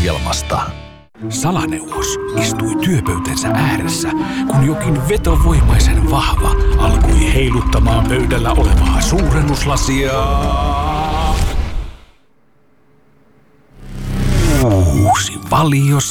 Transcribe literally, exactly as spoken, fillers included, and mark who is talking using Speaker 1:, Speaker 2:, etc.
Speaker 1: ohjelmasta. Salaneuvos istui työpöytänsä ääressä, kun jokin vetovoimaisen vahva alkoi heiluttamaan pöydällä olevaa suurennuslasia. Uusi valio